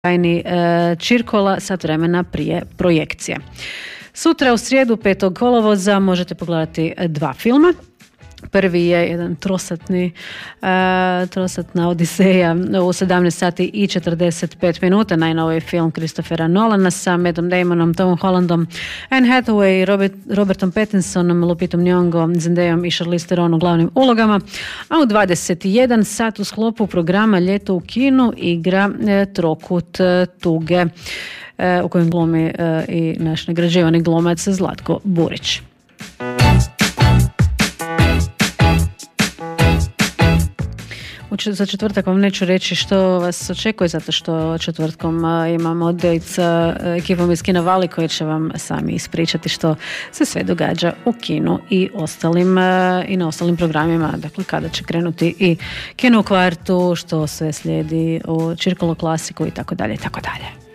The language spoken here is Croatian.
Tajni Čirkola, sat vremena prije projekcije. Sutra u srijedu 5. kolovoza možete pogledati 2 filma. Prvi je jedan trosatna odiseja u 17 sati i 45 minuta, najnoviji film Christophera Nolana sa Mattom Damonom, Tomom Hollandom, Anne Hathaway, Robertom Pattinsonom, Lupitom Nyong'om, Zendayom i Charlize Theron u glavnim ulogama. A u 21 sat u sklopu programa Ljeto u kinu igra Trokut tuge u kojem glumi i naš nagrađivani glumac Zlatko Burić. Za četvrtak vam neću reći što vas očekuje, zato što četvrtkom imamo dejt sa ekipom iz Kina Vali koji će vam sami ispričati što se sve događa u kinu i na ostalim programima, dakle kada će krenuti i Kino u kvartu, što sve slijedi u Čirkolo klasiku i tako dalje i tako dalje.